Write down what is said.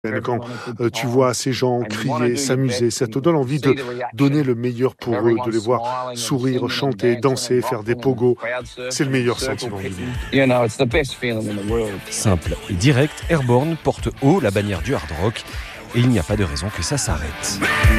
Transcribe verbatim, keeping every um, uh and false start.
Quand euh, tu vois ces gens crier, s'amuser, ça te donne envie de donner le meilleur pour eux, de les voir sourire, chanter, danser, faire des pogos. C'est le meilleur sentiment du monde. Simple et direct, Airborne porte haut la bannière du hard rock et il n'y a pas de raison que ça s'arrête.